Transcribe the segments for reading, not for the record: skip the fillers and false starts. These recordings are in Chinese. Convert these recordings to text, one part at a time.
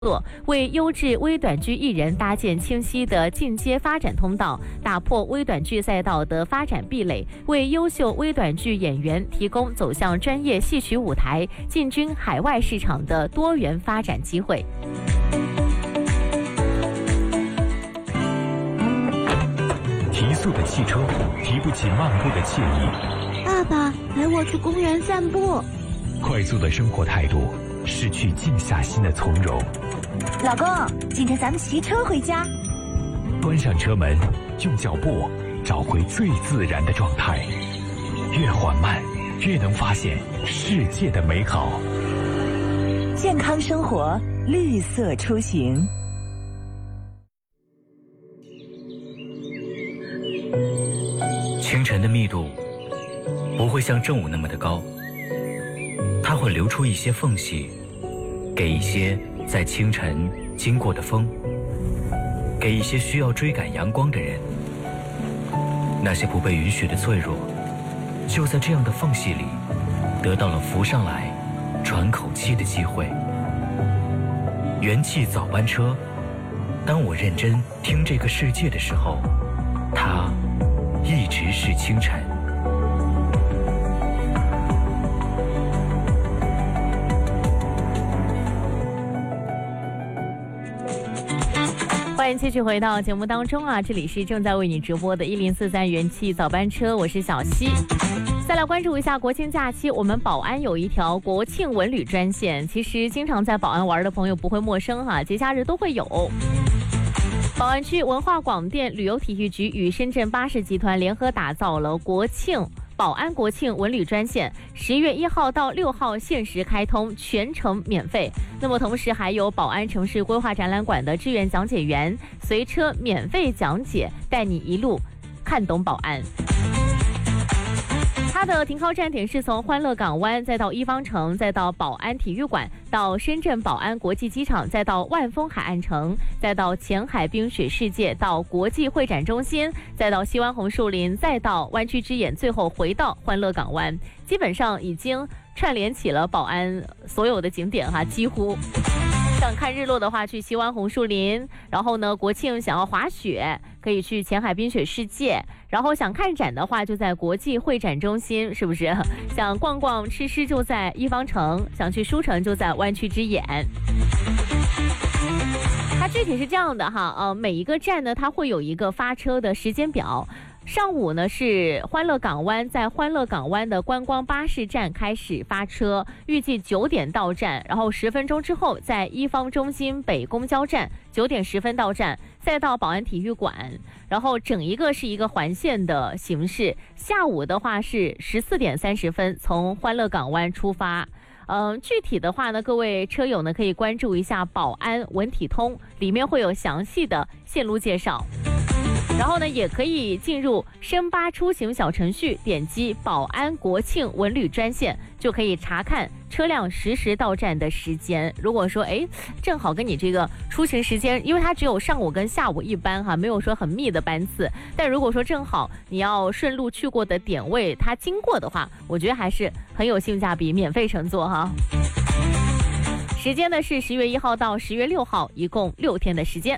为优质微短剧艺人搭建清晰的进阶发展通道，打破微短剧赛道的发展壁垒，为优秀微短剧演员提供走向专业戏曲舞台、进军海外市场的多元发展机会。 提速的汽车提不起漫步的惬意。 爸爸，陪我去公园散步。 快速的生活态度失去静下心的从容。 老公，今天咱们骑车回家。 关上车门，用脚步找回最自然的状态。越缓慢，越能发现世界的美好。 健康生活，绿色出行。 清晨的密度不会像正午那么的高，它会留出一些缝隙，给一些在清晨经过的风，给一些需要追赶阳光的人。那些不被允许的脆弱，就在这样的缝隙里得到了浮上来喘口气的机会。元气早班车，当我认真听这个世界的时候，它一直是清晨。 欢迎继续回到节目当中啊！这里是正在为你直播的1043元气早班车，我是小溪。再来关注一下国庆假期，我们宝安有一条国庆文旅专线，其实经常在宝安玩的朋友不会陌生哈，节假日都会有。宝安区文化广电旅游体育局与深圳巴士集团联合打造了宝安国庆文旅专线，11月1号到6号限时开通，全程免费。那么同时还有宝安城市规划展览馆的志愿讲解员随车免费讲解，带你一路看懂宝安。它的停靠站点是从欢乐港湾，再到一方城，再到宝安体育馆，到深圳宝安国际机场，再到万丰海岸城，再到前海冰雪世界，到国际会展中心，再到西湾红树林，再到湾区之眼，最后回到欢乐港湾，基本上已经串联起了宝安所有的景点哈，几乎。像看日落的话，去西湾红树林，然后呢，国庆想要滑雪，可以去前海冰雪世界，然后想看展的话，就在国际会展中心，是不是？想逛逛吃吃就在一方城，想去书城就在湾区之眼。它具体是这样的哈，每一个站呢，它会有一个发车的时间表。上午呢是欢乐港湾，在欢乐港湾的观光巴士站开始发车，预计9点到站，然后10分钟之后在一方中心北公交站9点10分到站，再到宝安体育馆，然后整一个是一个环线的形式。下午的话是14点30分从欢乐港湾出发。具体的话呢，各位车友呢可以关注一下宝安文体通，里面会有详细的线路介绍。然后呢，也可以进入深巴出行小程序，点击宝安国庆文旅专线，就可以查看车辆实时到站的时间。如果说正好跟你这个出行时间，因为它只有上午跟下午一班哈，没有说很密的班次，但如果说正好你要顺路去过的点位它经过的话，我觉得还是很有性价比，免费乘坐哈。时间呢是10月1号到10月6号，一共6天的时间。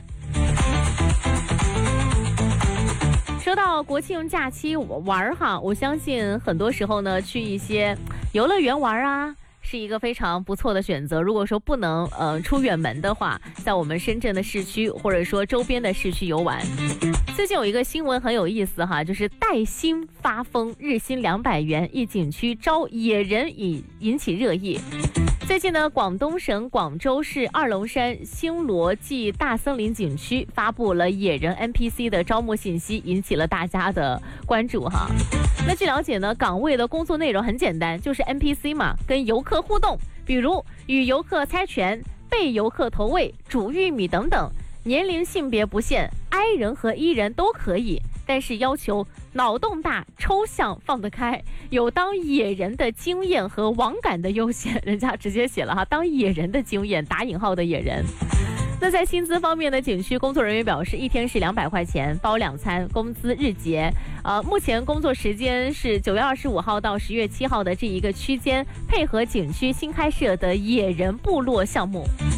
说到国庆假期玩哈，我相信很多时候呢，去一些游乐园玩啊，是一个非常不错的选择。如果说不能出远门的话，在我们深圳的市区或者说周边的市区游玩。最近有一个新闻很有意思哈，就是带薪发疯，日薪200元，一景区招野人引起热议。最近呢，广东省广州市二龙山星罗记大森林景区发布了野人 NPC 的招募信息，引起了大家的关注哈。那据了解呢，岗位的工作内容很简单，就是 NPC 嘛，跟游客互动，比如与游客猜拳、被游客投喂、煮玉米等等，年龄性别不限，I 人和 E 人都可以。但是要求脑洞大、抽象放得开，有当野人的经验和网感的优先，人家直接写了哈，当野人的经验打引号的野人。那在薪资方面呢，景区工作人员表示，一天是200块钱，包2餐，工资日结。目前工作时间是9月25号到10月7号的这一个区间，配合景区新开设的野人部落项目。